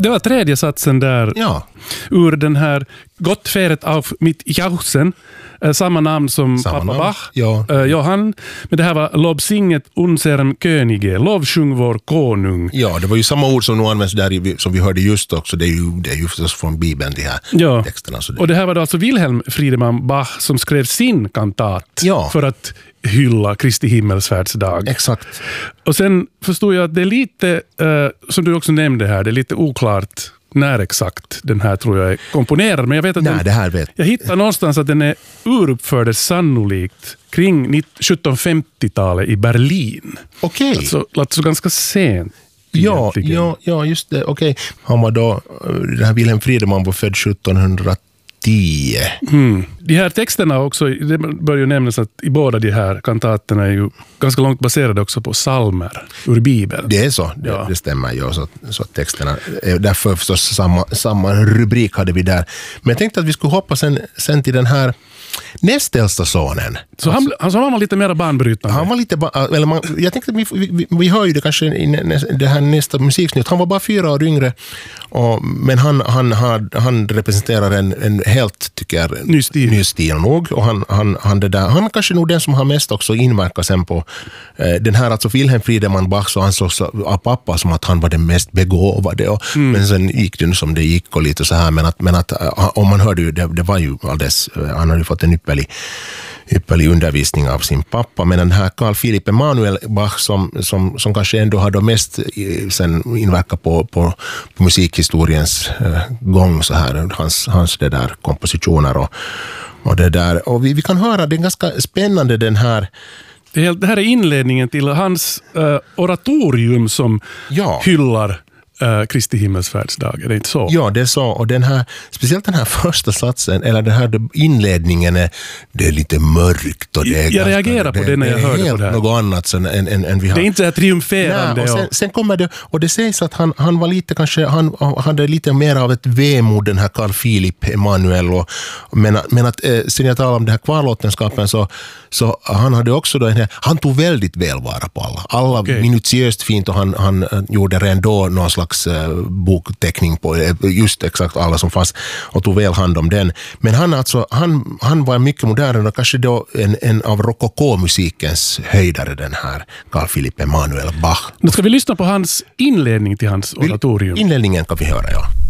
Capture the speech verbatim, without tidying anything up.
Det var tredje satsen där Ja. ur den här Gottfäret auf mit Jauchzen, eh, samma namn som Samma pappa namn. Bach, Ja. eh, Johann. Men det här var Lobsinget unserem Könige, lovsjung vår konung. Ja, det var ju samma ord som nu används där i, som vi hörde just också. Det är ju, det är ju förstås från Bibeln, de här Ja. texterna. Så det. Och det här var då alltså Wilhelm Friedemann Bach som skrev sin kantat Ja. för att hylla Kristi himmelsfärdsdag. Exakt. Och sen förstod jag att det är lite, eh, som du också nämnde här, det är lite oklart när exakt den här tror jag är komponerad. Men jag vet att Nej, den, det här vet jag hittar någonstans att den är uruppfördes sannolikt kring sjuttonhundrafemtiotalet i Berlin. Okej. Alltså, alltså ganska sent. Ja, egentligen. ja, ja, just det. Okej. Han var då, den här Wilhelm Friedemann var född sjuttonhundratio. Mm. De här texterna också, det bör ju nämnas att i båda de här kantaterna är ju ganska långt baserade också på psalmer ur Bibeln. Det är så, det, Ja. det stämmer ju. Så, så att texterna, är därför förstås samma, samma rubrik hade vi där. Men jag tänkte att vi skulle hoppa sen, sen till den här näst äldsta sonen. Så han, alltså, han var lite mer banbrytande. Han var lite, ba- eller man, jag tänkte att vi, vi, vi hör ju det kanske i nä, det här nästa musiksnitt. Han var bara fyra år yngre, och, men han, han, han, han representerar en, en helt, tycker jag, Ny stil. ny stil nog. Och han, han, han, det där, han är kanske nog den som har mest också inverkat sen på eh, den här, alltså Wilhelm Friedemann Bach, så ansågs av pappa som att han var den mest begåvade. Och, Mm. Men sen gick det som det gick och lite så här, men att, men att om man hörde ju, det, det var ju alldeles, han hade ju fått en ypperlig ypperlig undervisning av sin pappa. Men den här Carl Philipp Emanuel Bach som, som, som kanske ändå har då mest sen inverkat på, på, på musikhistoriens eh, gång så här, hans, hans det där kompositioner och, och det där. Och vi, vi kan höra, det är ganska spännande den här. Det, är, det här är inledningen till hans uh, oratorium som Ja. hyllar uh, Kristi himmelsfärdsdag. Är det inte så? Ja, det är så. Och den här, speciellt den här första satsen, eller den här inledningen, är, det är lite mörkt. Och det är Jag ganska, reagerar på det när jag är hörde på helt det här. något annat än, än, än, än vi har. Det är inte så här triumferande. Nej, och sen, och, sen kommer det, och det sägs att han, han var lite kanske, han hade lite mer av ett vemod, den här Carl Philipp Emanuel, och, men, men att eh, sen jag talar om den här kvarlåtenskapen, så, så han hade också då en här, han tog väldigt väl vara på alla. Alla Okej. minutiöst fint, och han, han gjorde redan då någon slags eh, bokteckning på eh, just exakt alla som fanns och tog väl hand om den. Men han, alltså, han, han var mycket modern och kanske då en, en av rokoko-musikens höjdare, den här Carl Philipp Emanuel Bach. nu ska vi lyssna på hans inledning till hans oratorium. Inledningen kan vi höra, ja.